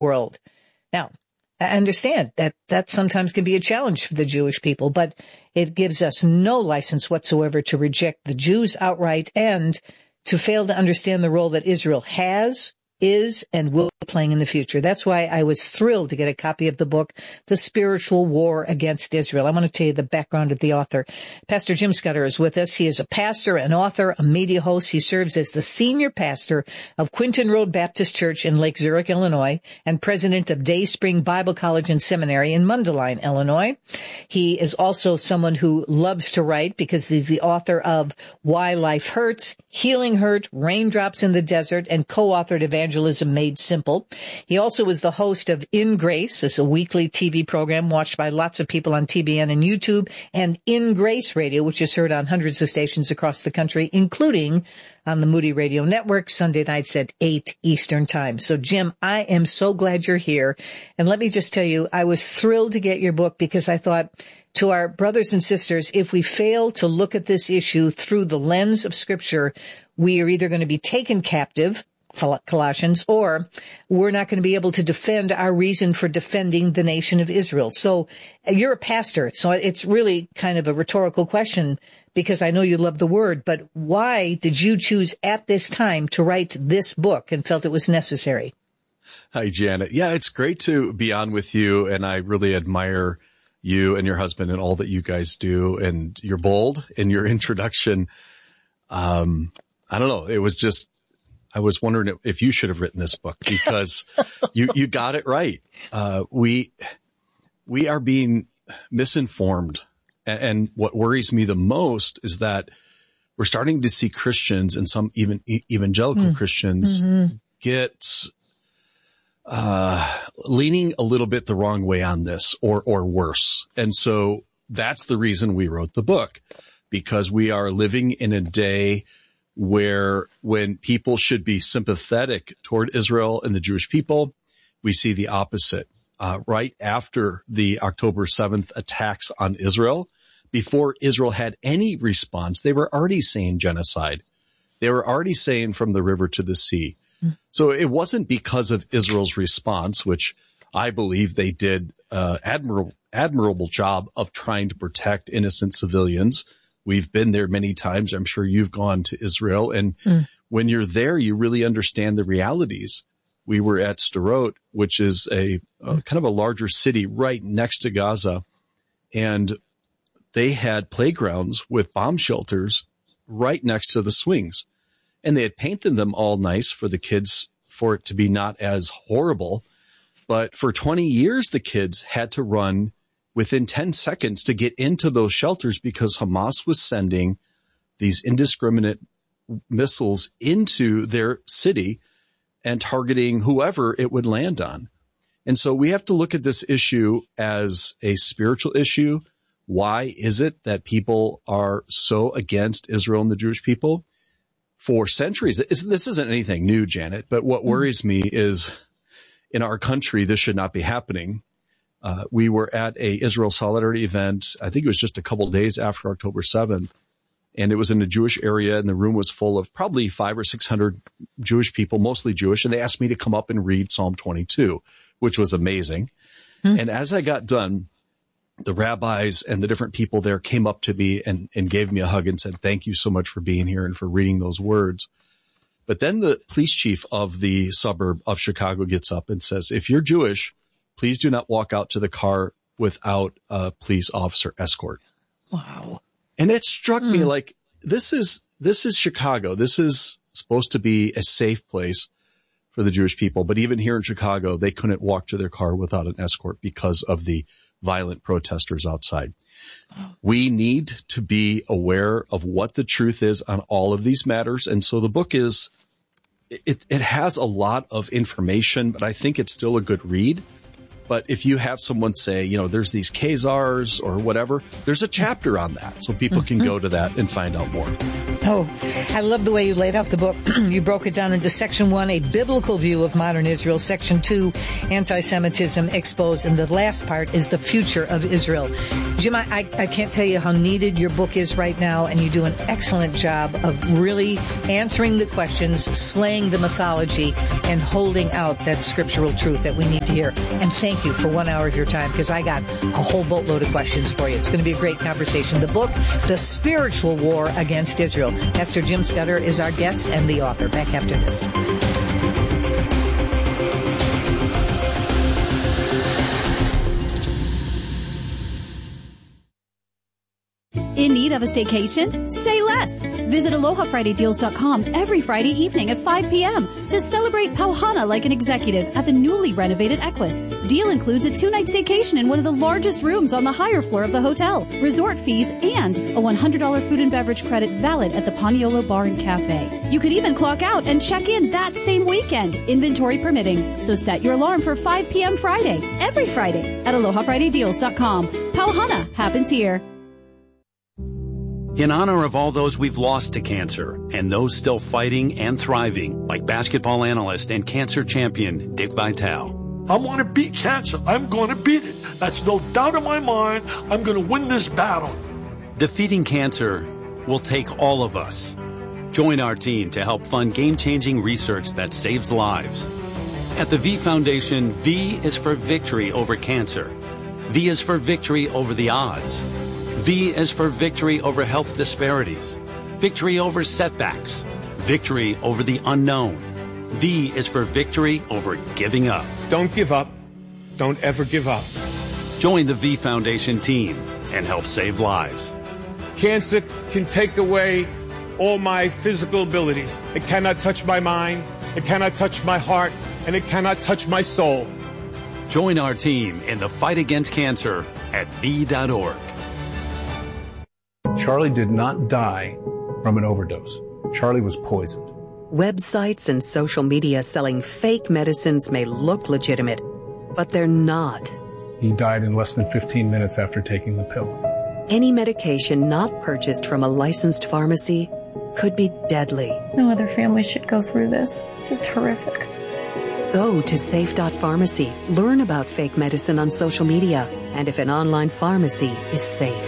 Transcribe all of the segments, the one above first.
world. Now, I understand that sometimes can be a challenge for the Jewish people, but it gives us no license whatsoever to reject the Jews outright and to fail to understand the role that Israel has, is, and will be playing in the future. That's why I was thrilled to get a copy of the book, The Spiritual War Against Israel. I want to tell you the background of the author. Pastor Jim Scudder is with us. He is a pastor, an author, a media host. He serves as the senior pastor of Quinton Road Baptist Church in Lake Zurich, Illinois, and president of Day Spring Bible College and Seminary in Mundelein, Illinois. He is also someone who loves to write because he's the author of Why Life Hurts, Healing Hurt, Raindrops in the Desert, and co-authored Evangelism Made Simple. He also is the host of In Grace. It's a weekly TV program watched by lots of people on TBN and YouTube, and In Grace Radio, which is heard on hundreds of stations across the country, including on the Moody Radio Network, Sunday nights at 8 Eastern Time. So, Jim, I am so glad you're here. And let me just tell you, I was thrilled to get your book because I thought, to our brothers and sisters, if we fail to look at this issue through the lens of Scripture, we are either going to be taken captive, Colossians, or we're not going to be able to defend our reason for defending the nation of Israel. So you're a pastor, so it's really kind of a rhetorical question because I know you love the word, but why did you choose at this time to write this book and felt it was necessary? Hi, Janet. Yeah, it's great to be on with you, and I really admire you and your husband and all that you guys do, and you're bold in your introduction. I don't know. It was just, I was wondering if you should have written this book because you got it right. We are being misinformed. And what worries me the most is that we're starting to see Christians and some even evangelical Christians get leaning a little bit the wrong way on this or worse. And so that's the reason we wrote the book, because we are living in a day where when people should be sympathetic toward Israel and the Jewish people, we see the opposite. Right after the October 7th attacks on Israel, before Israel had any response, they were already saying genocide. They were already saying from the river to the sea. So it wasn't because of Israel's response, which I believe they did admirable job of trying to protect innocent civilians. We've been there many times. I'm sure you've gone to Israel. And when you're there, you really understand the realities. We were at Sderot, which is a kind of a larger city right next to Gaza. And they had playgrounds with bomb shelters right next to the swings. And they had painted them all nice for the kids, for it to be not as horrible. But for 20 years, the kids had to run within 10 seconds to get into those shelters because Hamas was sending these indiscriminate missiles into their city and targeting whoever it would land on. And so we have to look at this issue as a spiritual issue. Why is it that people are so against Israel and the Jewish people? For centuries, this isn't anything new, Janet, but what worries me is in our country, this should not be happening. We were at a Israel Solidarity event. I think it was just a couple of days after October 7th. And it was in a Jewish area, and the room was full of probably 500 or 600 Jewish people, mostly Jewish. And they asked me to come up and read Psalm 22, which was amazing. And as I got done, the rabbis and the different people there came up to me and gave me a hug and said, thank you so much for being here and for reading those words. But then the police chief of the suburb of Chicago gets up and says, if you're Jewish, please do not walk out to the car without a police officer escort. Wow. And it struck me like, this is Chicago. This is supposed to be a safe place for the Jewish people. But even here in Chicago, they couldn't walk to their car without an escort because of the violent protesters outside. We need to be aware of what the truth is on all of these matters. And so the book it has a lot of information, but I think it's still a good read. But if you have someone say, there's these Khazars or whatever, there's a chapter on that. So people can go to that and find out more. Oh, I love the way you laid out the book. You broke it down into Section 1, a biblical view of modern Israel. Section 2, anti-Semitism exposed. And the last part is the future of Israel. Jim, I can't tell you how needed your book is right now, and you do an excellent job of really answering the questions, slaying the mythology, and holding out that scriptural truth that we need to hear. And thank you for 1 hour of your time, because I got a whole boatload of questions for you. It's going to be a great conversation. The book, The Spiritual War Against Israel. Pastor Jim Scudder is our guest and the author. Back after this. In need of a staycation? Say less. Visit AlohaFridayDeals.com every Friday evening at 5 p.m. to celebrate Pauhana like an executive at the newly renovated Equus. Deal includes a 2-night staycation in one of the largest rooms on the higher floor of the hotel, resort fees, and a $100 food and beverage credit valid at the Paniolo Bar and Cafe. You could even clock out and check in that same weekend, inventory permitting. So set your alarm for 5 p.m. Friday, every Friday at AlohaFridayDeals.com. Pauhana happens here. In honor of all those we've lost to cancer and those still fighting and thriving, like basketball analyst and cancer champion Dick Vitale. I want to beat cancer. I'm going to beat it. That's no doubt in my mind. I'm going to win this battle. Defeating cancer will take all of us. Join our team to help fund game-changing research that saves lives. At the V Foundation, V is for victory over cancer. V is for victory over the odds. V is for victory over health disparities, victory over setbacks, victory over the unknown. V is for victory over giving up. Don't give up. Don't ever give up. Join the V Foundation team and help save lives. Cancer can take away all my physical abilities. It cannot touch my mind, it cannot touch my heart, and it cannot touch my soul. Join our team in the fight against cancer at V.org. Charlie did not die from an overdose. Charlie was poisoned. Websites and social media selling fake medicines may look legitimate, but they're not. He died in less than 15 minutes after taking the pill. Any medication not purchased from a licensed pharmacy could be deadly. No other family should go through this. It's just horrific. Go to safe.pharmacy. Learn about fake medicine on social media and if an online pharmacy is safe.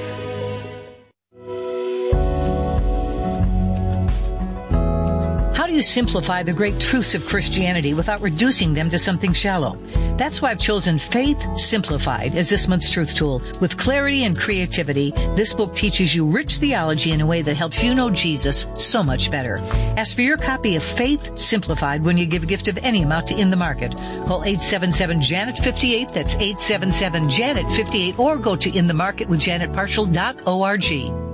How do you simplify the great truths of Christianity without reducing them to something shallow? That's why I've chosen Faith Simplified as this month's truth tool. With clarity and creativity, this book teaches you rich theology in a way that helps you know Jesus so much better. Ask for your copy of Faith Simplified when you give a gift of any amount to In the Market. Call 877-JANET-58, that's 877-JANET-58, or go to inthemarketwithjanetparshall.org.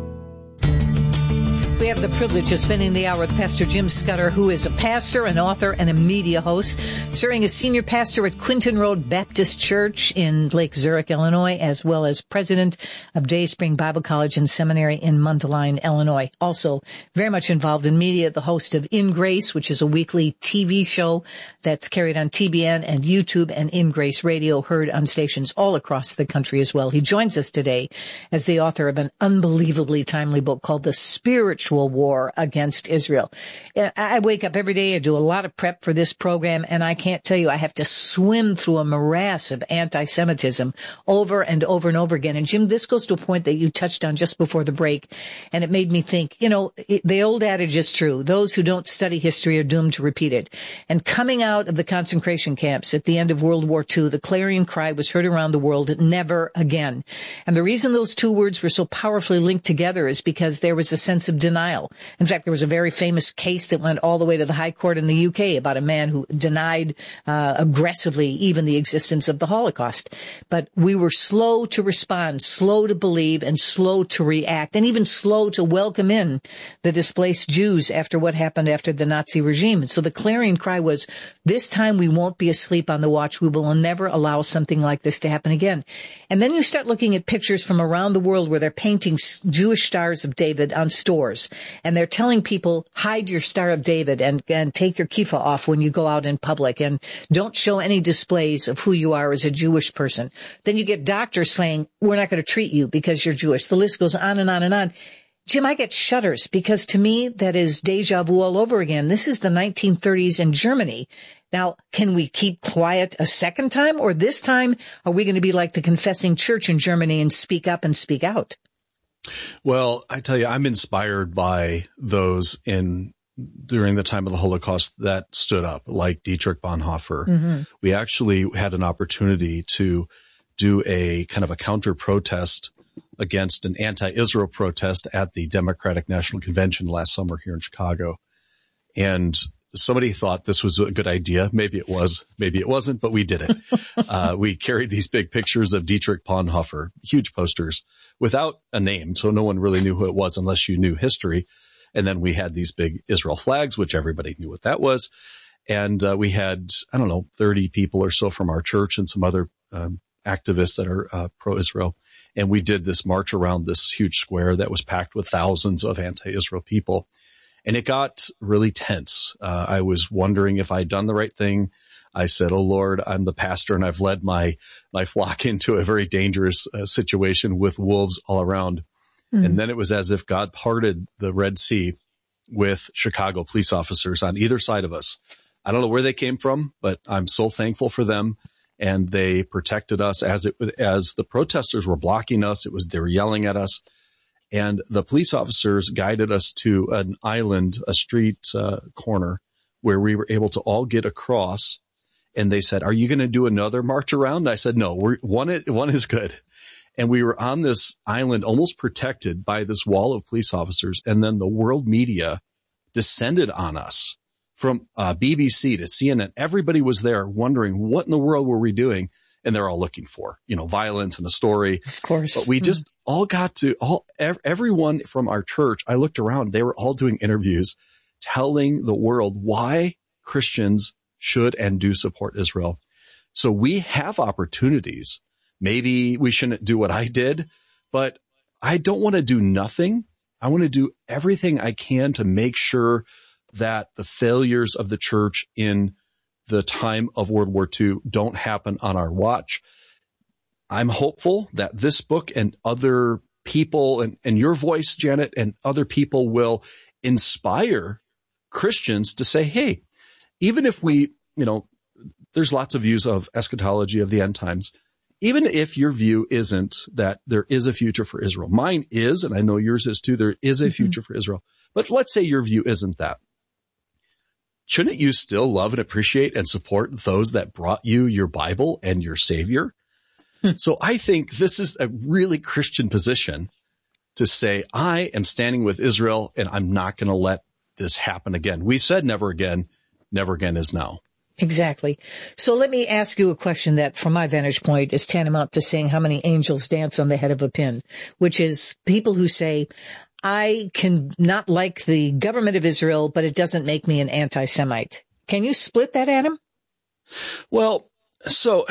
We have the privilege of spending the hour with Pastor Jim Scudder, who is a pastor, an author, and a media host, serving as senior pastor at Quinton Road Baptist Church in Lake Zurich, Illinois, as well as president of Day Spring Bible College and Seminary in Mundelein, Illinois. Also very much involved in media, the host of In Grace, which is a weekly TV show that's carried on TBN and YouTube, and In Grace Radio, heard on stations all across the country as well. He joins us today as the author of an unbelievably timely book called The Spiritual War Against Israel. I wake up every day, I do a lot of prep for this program, and I can't tell you, I have to swim through a morass of anti-Semitism over and over and over again. And Jim, this goes to a point that you touched on just before the break, and it made me think, the old adage is true. Those who don't study history are doomed to repeat it. And coming out of the concentration camps at the end of World War II, the clarion cry was heard around the world, never again. And the reason those two words were so powerfully linked together is because there was a sense of denial. In fact, there was a very famous case that went all the way to the High Court in the UK about a man who denied aggressively even the existence of the Holocaust. But we were slow to respond, slow to believe, and slow to react, and even slow to welcome in the displaced Jews after what happened after the Nazi regime. And so the clarion cry was, this time we won't be asleep on the watch. We will never allow something like this to happen again. And then you start looking at pictures from around the world where they're painting Jewish Stars of David on stores. Cross, and they're telling people, hide your Star of David and take your kippah off when you go out in public, and don't show any displays of who you are as a Jewish person. Then you get doctors saying, we're not going to treat you because you're Jewish. The list goes on and on and on. Jim, I get shudders because to me, that is deja vu all over again. This is the 1930s in Germany. Now, can we keep quiet a second time, or this time are we going to be like the confessing church in Germany and speak up and speak out? Well, I tell you, I'm inspired by those during the time of the Holocaust that stood up, like Dietrich Bonhoeffer. Mm-hmm. We actually had an opportunity to do a kind of a counter protest against an anti-Israel protest at the Democratic National Convention last summer here in Chicago. And somebody thought this was a good idea. Maybe it was, maybe it wasn't, but we did it. We carried these big pictures of Dietrich Bonhoeffer, huge posters without a name. So no one really knew who it was unless you knew history. And then we had these big Israel flags, which everybody knew what that was. And we had, 30 people or so from our church and some other activists that are pro-Israel. And we did this march around this huge square that was packed with thousands of anti-Israel people. And it got really tense. I was wondering if I'd done the right thing. I said, oh, Lord, I'm the pastor and I've led my flock into a very dangerous situation with wolves all around. Mm-hmm. And then it was as if God parted the Red Sea with Chicago police officers on either side of us. I don't know where they came from, but I'm so thankful for them. And they protected us as the protesters were blocking us. They were yelling at us. And the police officers guided us to an island, a street corner where we were able to all get across. And they said, are you going to do another march around? And I said, no, one is good. And we were on this island almost protected by this wall of police officers. And then the world media descended on us from BBC to CNN. Everybody was there wondering what in the world were we doing? And they're all looking for, violence and a story. Of course. But we just all got to everyone from our church. I looked around, they were all doing interviews telling the world why Christians should and do support Israel. So we have opportunities. Maybe we shouldn't do what I did, but I don't want to do nothing. I want to do everything I can to make sure that the failures of the church in the time of World War II don't happen on our watch. I'm hopeful that this book and other people and your voice, Janet, and other people will inspire Christians to say, hey, even if we, there's lots of views of eschatology of the end times. Even if your view isn't that there is a future for Israel, mine is, and I know yours is too, there is a future for Israel. But let's say your view isn't that. Shouldn't you still love and appreciate and support those that brought you your Bible and your Savior? So I think this is a really Christian position to say, I am standing with Israel and I'm not going to let this happen again. We've said never again is now. Exactly. So let me ask you a question that, from my vantage point, is tantamount to saying how many angels dance on the head of a pin, which is people who say, I can not like the government of Israel, but it doesn't make me an anti-Semite. Can you split that, Adam? Well, so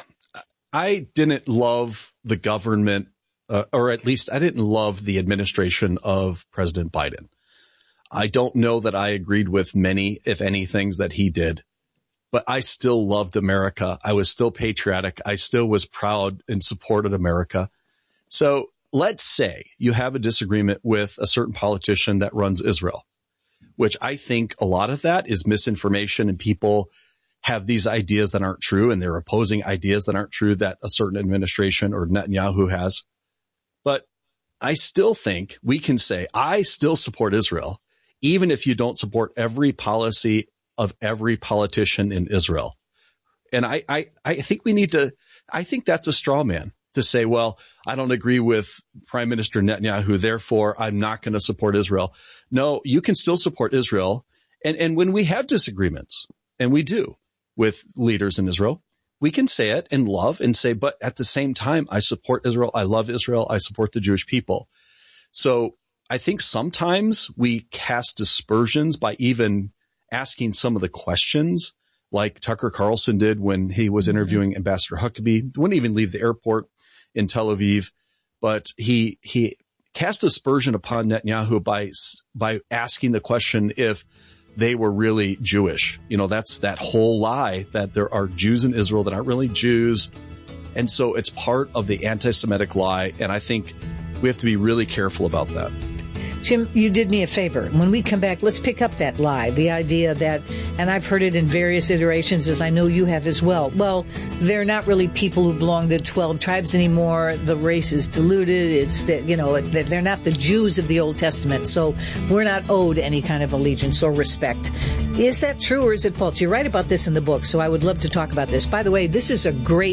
I didn't love the government, or at least I didn't love the administration of President Biden. I don't know that I agreed with many, if any, things that he did. But I still loved America. I was still patriotic. I still was proud and supported America. So let's say you have a disagreement with a certain politician that runs Israel, which I think a lot of that is misinformation, and people have these ideas that aren't true, and they're opposing ideas that aren't true that a certain administration or Netanyahu has. But I still think we can say, I still support Israel, even if you don't support every policy of every politician in Israel. And I think I think that's a straw man to say, well, I don't agree with Prime Minister Netanyahu, therefore I'm not going to support Israel. No, you can still support Israel. And when we have disagreements, and we do with leaders in Israel, we can say it and love and say, but at the same time, I support Israel. I love Israel. I support the Jewish people. So I think sometimes we cast dispersions by even asking some of the questions like Tucker Carlson did when he was interviewing Ambassador Huckabee. He wouldn't even leave the airport in Tel Aviv, but he cast aspersion upon Netanyahu by asking the question if they were really Jewish. That's that whole lie that there are Jews in Israel that aren't really Jews. And so it's part of the anti-Semitic lie. And I think we have to be really careful about that. Jim, you did me a favor. When we come back, let's pick up that lie, the idea that, and I've heard it in various iterations, as I know you have as well. Well, they're not really people who belong to 12 tribes anymore. The race is diluted. It's that, they're not the Jews of the Old Testament. So we're not owed any kind of allegiance or respect. Is that true or is it false? You write about this in the book, so I would love to talk about this. By the way, this is a great